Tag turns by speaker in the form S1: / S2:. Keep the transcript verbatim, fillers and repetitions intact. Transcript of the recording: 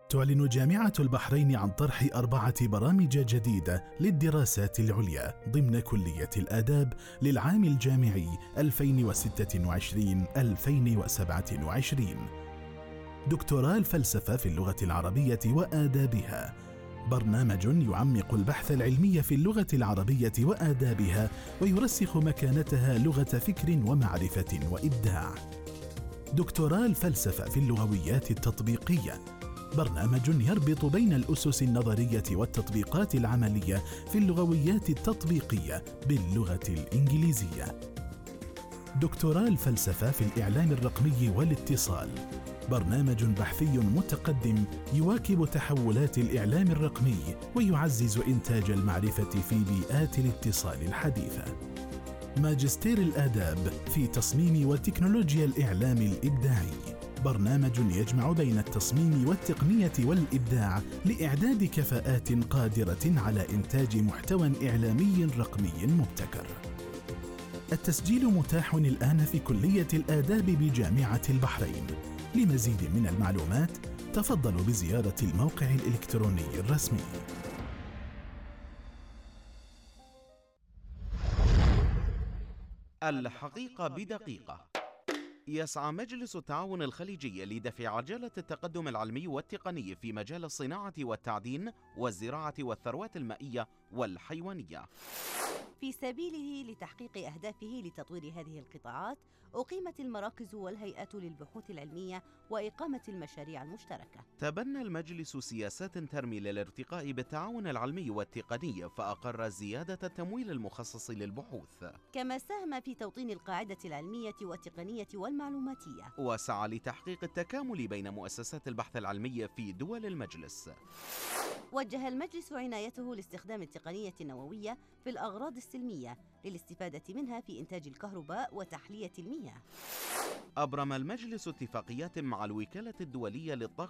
S1: تعلن جامعة البحرين عن طرح أربعة برامج جديدة للدراسات العليا ضمن كلية الآداب للعام الجامعي ألفين وستة وعشرين ألفين وسبعة وعشرين. دكتوراه الفلسفة في اللغة العربية وآدابها، برنامج يعمق البحث العلمي في اللغة العربية وآدابها ويرسخ مكانتها لغة فكر ومعرفة وإبداع. دكتوراه الفلسفة في اللغويات التطبيقية، برنامج يربط بين الأسس النظرية والتطبيقات العملية في اللغويات التطبيقية باللغة الإنجليزية. دكتوراه الفلسفة في الإعلام الرقمي والاتصال، برنامج بحثي متقدم يواكب تحولات الإعلام الرقمي ويعزز إنتاج المعرفة في بيئات الاتصال الحديثة. ماجستير الآداب في تصميم وتكنولوجيا الإعلام الإبداعي، برنامج يجمع بين التصميم والتقنية والإبداع لإعداد كفاءات قادرة على إنتاج محتوى إعلامي رقمي مبتكر. التسجيل متاح الآن في كلية الآداب بجامعة البحرين. لمزيد من المعلومات تفضلوا بزيارة الموقع الإلكتروني الرسمي.
S2: الحقيقة بدقيقة. يسعى مجلس التعاون الخليجي لدفع عجلة التقدم العلمي والتقني في مجال الصناعة والتعدين والزراعة والثروات المائية والحيوانية.
S3: في سبيله لتحقيق أهدافه لتطوير هذه القطاعات، أقيمت المراكز والهيئات للبحوث العلمية وإقامة المشاريع المشتركة.
S2: تبنى المجلس سياسات ترمي للارتقاء بالتعاون العلمي والتقني، فأقر زيادة التمويل المخصص للبحوث،
S3: كما ساهم في توطين القاعدة العلمية والتقنية والمعلوماتية،
S2: وسعى لتحقيق التكامل بين مؤسسات البحث العلمي في دول المجلس.
S3: وجه المجلس عنايته لاستخدام التقنية النووية في الأغراض السلمية للاستفادة منها في إنتاج الكهرباء وتحلية المياه.
S2: أبرم المجلس اتفاقيات مع الوكالة الدولية للطاقة